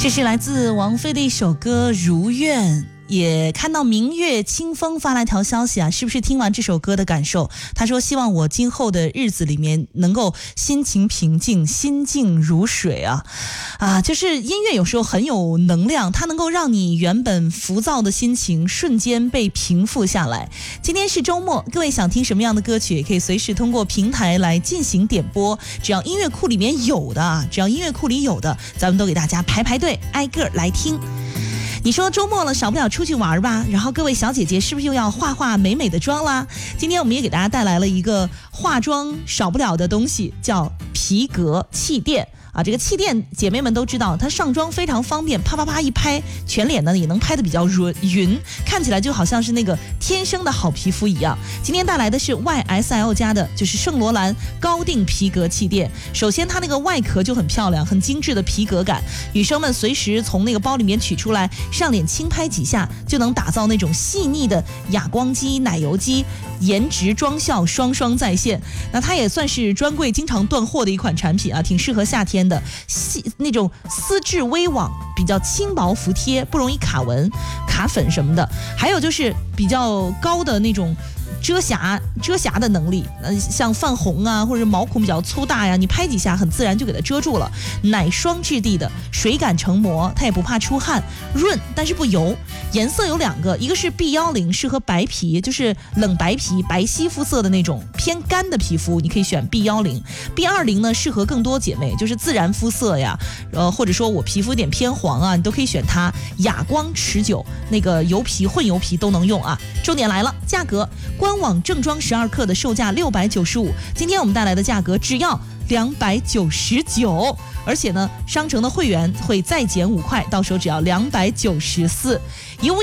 这是来自王菲的一首歌《如愿》。也看到明月清风发来条消息啊，是不是听完这首歌的感受？他说希望我今后的日子里面能够心情平静，心静如水就是音乐有时候很有能量，它能够让你原本浮躁的心情瞬间被平复下来。今天是周末，各位想听什么样的歌曲也可以随时通过平台来进行点播，只要音乐库里面有的，咱们都给大家排队挨个来听。你说周末了，少不了出去玩吧，然后各位小姐姐是不是又要化美美的妆啦？今天我们也给大家带来了一个化妆少不了的东西，叫皮革气垫这个气垫姐妹们都知道，它上妆非常方便，啪啪啪一拍，全脸呢也能拍得比较匀，看起来就好像是那个天生的好皮肤一样。今天带来的是 YSL 家的，就是圣罗兰高定皮革气垫。首先它那个外壳就很漂亮，很精致的皮革感，女生们随时从那个包里面取出来，上脸轻拍几下，就能打造那种细腻的哑光肌、奶油肌，颜值妆效双双在线。那它也算是专柜经常断货的一款产品挺适合夏天的，那种丝质微网，比较轻薄服帖，不容易卡纹、卡粉什么的。还有就是比较高的那种遮瑕的能力，像泛红或者毛孔比较粗大呀，你拍几下很自然就给它遮住了。奶霜质地的，水感成膜，它也不怕出汗，润但是不油。颜色有2个，一个是 B10， 适合白皮，就是冷白皮、白皙肤色的那种偏干的皮肤，你可以选 B10。B20 呢适合更多姐妹，就是自然肤色呀，或者说我皮肤有点偏黄你都可以选它。哑光持久，那个油皮、混油皮都能用重点来了，价格，官网正装12克的售价695，今天我们带来的价格只要299，而且呢，商城的会员会再减5块，到时候只要294。